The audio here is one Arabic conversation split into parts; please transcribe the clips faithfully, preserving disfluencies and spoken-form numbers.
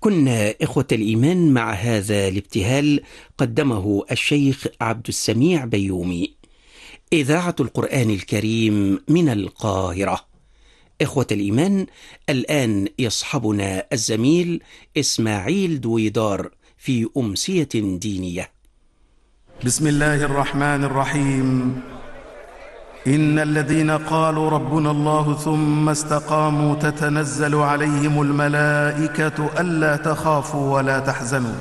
كنا إخوة الإيمان مع هذا الابتهال قدمه الشيخ عبد السميع بيومي. إذاعة القرآن الكريم من القاهرة. إخوة الإيمان، الآن يصحبنا الزميل إسماعيل دويدار في أمسية دينية. بسم الله الرحمن الرحيم. إن الذين قالوا ربنا الله ثم استقاموا تتنزل عليهم الملائكة ألا تخافوا ولا تحزنوا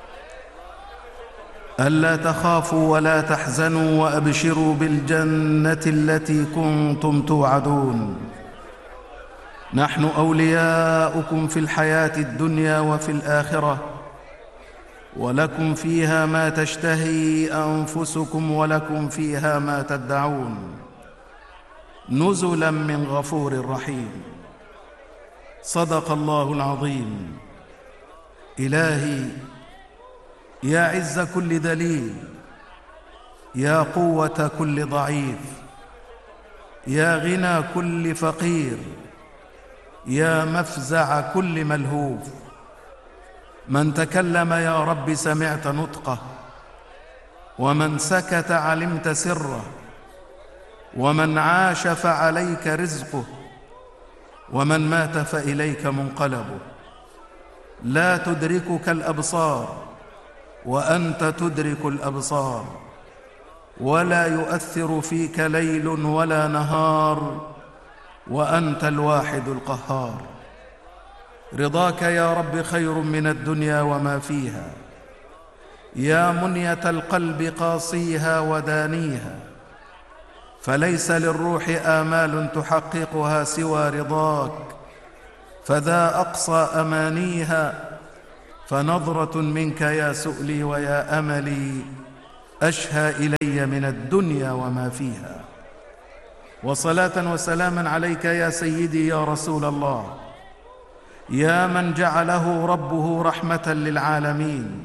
ألا تخافوا ولا تحزنوا وأبشروا بالجنة التي كنتم توعدون. نحن أولياؤكم في الحياة الدنيا وفي الآخرة، ولكم فيها ما تشتهي أنفسكم ولكم فيها ما تدعون، نزلا من غفور رحيم. صدق الله العظيم. إلهي يا عز كل ذليل، يا قوة كل ضعيف، يا غنى كل فقير، يا مفزع كل ملهوف. من تكلم يا رب سمعت نطقه، ومن سكت علمت سره، ومن عاش فعليك رزقه، ومن مات فإليك منقلبه. لا تدركك الأبصار وأنت تدرك الأبصار، ولا يؤثر فيك ليل ولا نهار، وأنت الواحد القهار. رضاك يا رب خير من الدنيا وما فيها، يا منية القلب قاصيها ودانيها. فليس للروح آمال تحققها سوى رضاك، فذا أقصى أمانيها. فنظرة منك يا سؤلي ويا أملي أشهى إلي من الدنيا وما فيها. وصلاة وسلاما عليك يا سيدي يا رسول الله، يا من جعله ربه رحمة للعالمين،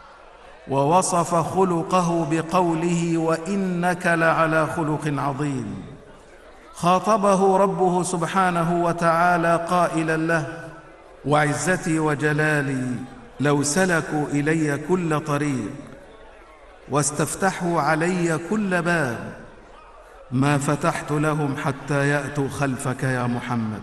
ووصف خلقه بقوله وإنك لعلى خلق عظيم. خاطبه ربه سبحانه وتعالى قائلا له: وعزتي وجلالي لو سلكوا إلي كل طريق واستفتحوا علي كل باب ما فتحت لهم حتى يأتوا خلفك يا محمد.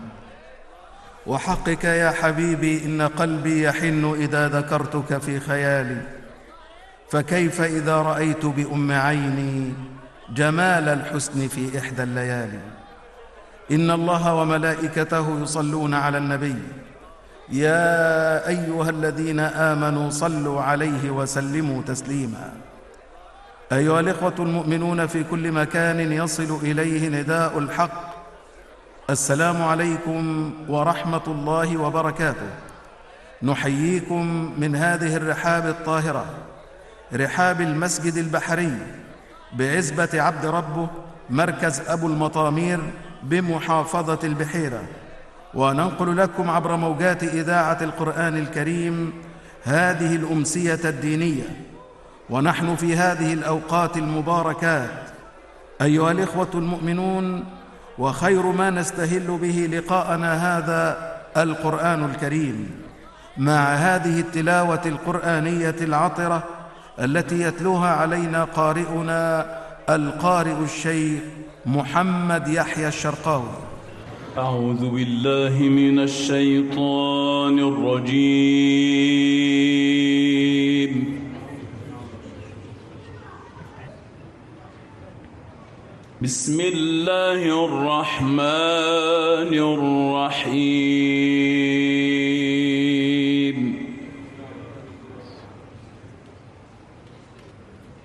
وحقك يا حبيبي إن قلبي يحن إذا ذكرتك في خيالي، فكيف إذا رأيت بأم عيني جمال الحسن في إحدى الليالي. إن الله وملائكته يصلون على النبي، يا أيها الذين آمنوا صلوا عليه وسلموا تسليما. أيها الإخوة المؤمنون في كل مكان يصل إليه نداء الحق، السلام عليكم ورحمة الله وبركاته. نحييكم من هذه الرحاب الطاهرة، رحاب المسجد البحري بعزبة عبد ربه، مركز أبو المطامير بمحافظة البحيرة، وننقل لكم عبر موجات إذاعة القرآن الكريم هذه الأمسية الدينية، ونحن في هذه الأوقات المباركات أيها الإخوة المؤمنون. وخير ما نستهل به لقاءنا هذا القرآن الكريم، مع هذه التلاوة القرآنية العطرة التي يتلوها علينا قارئنا القارئ الشيخ محمد يحيى الشرقاوي. أعوذ بالله من الشيطان الرجيم. بسم الله الرحمن الرحيم.